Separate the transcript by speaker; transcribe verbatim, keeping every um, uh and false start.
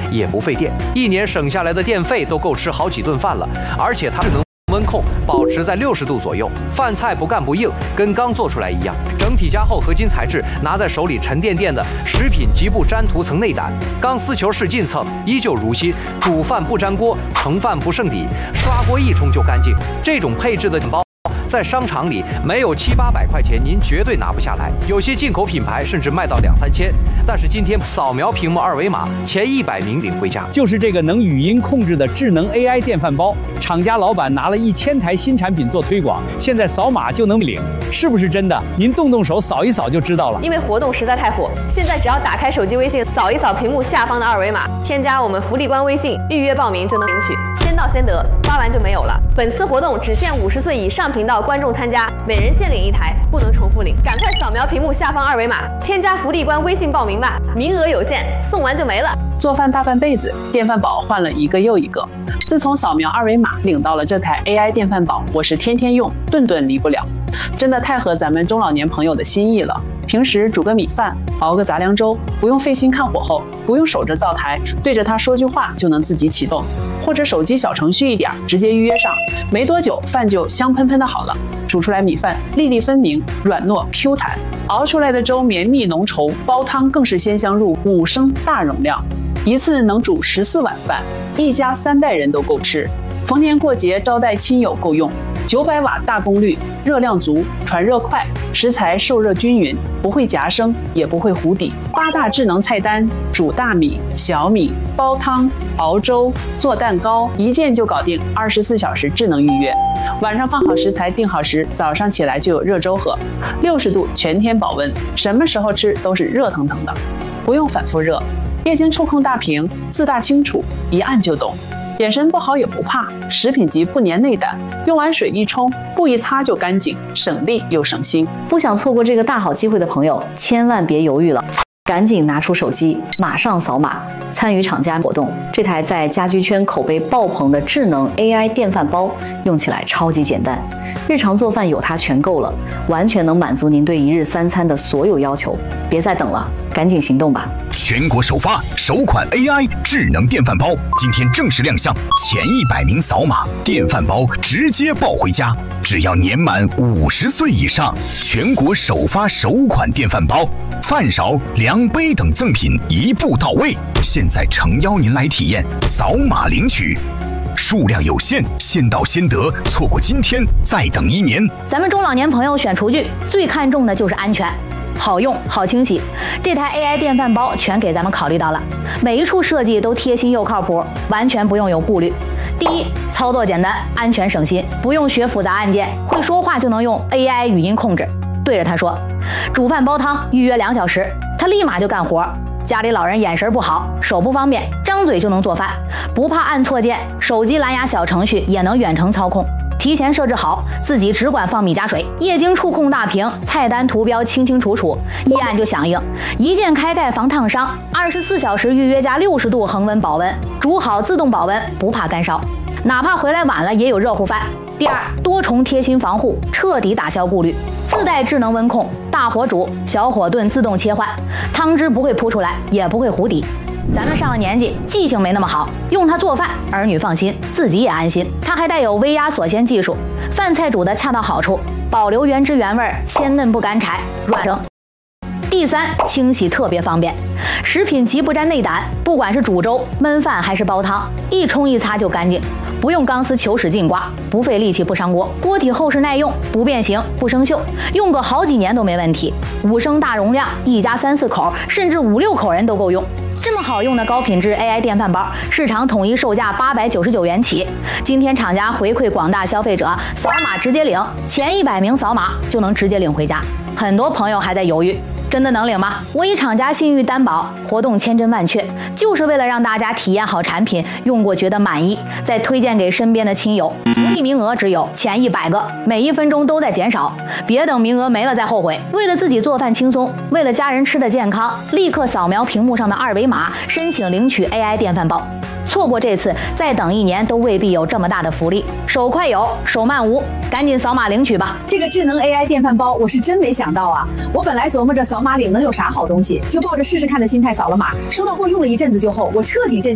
Speaker 1: 也不费电，一年省下来的电费都够吃好几顿饭了，而且它是能。 温控保持在六十度左右，饭菜不干不硬，跟刚做出来一样。整体加厚合金材质，拿在手里沉甸甸的食品极不粘涂层内胆，钢丝球试进蹭依旧如新，煮饭不粘锅，盛饭不剩底，刷锅一冲就干净。这种配置的包。 在商场里没有七八百块钱，您绝对拿不下来。有些进口品牌甚至卖到两三千。但是今天扫描屏幕二维码，前一百名领回家。
Speaker 2: 就是这个能语音控制的智能 A I 电饭煲，厂家老板拿了一千台新产品做推广，现在扫码就能领，是不是真的？您动动手扫一扫就知道了。
Speaker 3: 因为活动实在太火，现在只要打开手机微信，扫一扫屏幕下方的二维码，添加我们福利官微信，预约报名就能领取，先到先得，发完就没有了。本次活动只限五十岁以上频道。 观众参加，每人限领一台，不能重复领。赶快扫描屏幕下方二维码，添加福利官微信报名吧，名额有限，送完就没了。
Speaker 4: 做饭大饭被子，电饭煲换了一个又一个。自从扫描二维码领到了这台 A I 电饭煲，我是天天用，顿顿离不了。真的太合咱们中老年朋友的心意了。平时煮个米饭，熬个杂粮粥，不用费心看火候，不用守着灶台，对着它说句话就能自己启动，或者手机小程序一点，直接预约上，没多久饭就香喷喷的好了。煮出来米饭粒粒分明，软糯 Q 弹，熬出来的粥绵密浓稠，煲汤更是鲜香入五升大容量，一次能煮十四碗饭，一家三代人都够吃。逢年过节招待亲友够用。九百瓦大功率，热量足，传热快，食材受热均匀，不会夹生，也不会糊底。八大智能菜单：煮大米、小米、煲汤、熬粥、做蛋糕，一键就搞定。二十四小时智能预约，晚上放好食材，定好时，早上起来就有热粥喝。六十度全天保温，什么时候吃都是热腾腾的，不用反复热。液晶触控大屏，自大清楚，一按就懂。眼神不好也不怕，食品级不粘内胆，用完水一冲，布一擦就干净，省力又省心。
Speaker 5: 不想错过这个大好机会的朋友，千万别犹豫了，赶紧拿出手机，马上扫码参与厂家活动。这台在家居圈口碑爆棚的智能 A I 电饭煲，用起来超级简单，日常做饭有它全够了，完全能满足您对一日三餐的所有要求。别再等了，赶紧行动吧！
Speaker 6: 全国首发首款 A I 智能电饭煲，今天正式亮相，前一百名扫码，电饭煲直接抱回家。只要年满五十岁以上，全国首发首款电饭煲，饭勺、量杯等赠品一步到位。现在诚邀您来体验，扫码领取。数量有限，先到先得，错过今天再等一年。
Speaker 7: 咱们中老年朋友选厨具最看重的就是安全。好用好清洗，这台 A I 电饭煲全给咱们考虑到了，每一处设计都贴心又靠谱，完全不用有顾虑。第一，操作简单，安全省心，不用学复杂按键，会说话就能用 A I 语音控制，对着它说，煮饭煲汤预约两小时，它立马就干活。家里老人眼神不好，手不方便，张嘴就能做饭，不怕按错键，手机蓝牙小程序也能远程操控。提前设置好，自己只管放米加水，液晶触控大屏，菜单图标清清楚楚，一按就响应，一键开盖防烫伤，二十四小时预约加六十度恒温保温，煮好自动保温，不怕干烧，哪怕回来晚了也有热乎饭。第二，多重贴心防护，彻底打消顾虑，自带智能温控，大火煮，小火炖自动切换，汤汁不会扑出来，也不会糊底。咱们上了年纪，记性没那么好，用它做饭，儿女放心，自己也安心。它还带有微压锁鲜技术，饭菜煮得恰到好处，保留原汁原味，鲜嫩不干柴，软生。第三，清洗特别方便，食品极不沾内胆，不管是煮粥、焖饭还是煲汤，一冲一擦就干净，不用钢丝球使劲刮，不费力气不伤锅，锅体厚实耐用，不变形不生锈，用个好几年都没问题。五升大容量，一家三四口甚至五六口人都够用。这么好用的高品质 A I 电饭煲，市场统一售价八百九十九元起。今天厂家回馈广大消费者，扫码直接领，前一百名扫码就能直接领回家。很多朋友还在犹豫，真的能领吗？我以厂家信誉担保，活动千真万确，就是为了让大家体验好产品，用过觉得满意，再推荐给身边的亲友。福利名额只有前一百个，每一分钟都在减少，别等名额没了再后悔。为了自己做饭轻松，为了家人吃的健康，立刻扫描屏幕上的二维码，申请领取 A I 电饭煲。错过这次，再等一年都未必有这么大的福利。手快有，手慢无，赶紧扫码领取吧！
Speaker 8: 这个智能 A I 电饭煲，我是真没想到啊！我本来琢磨着扫码领能有啥好东西，就抱着试试看的心态扫了码，收到货用了一阵子就后，我彻底震惊。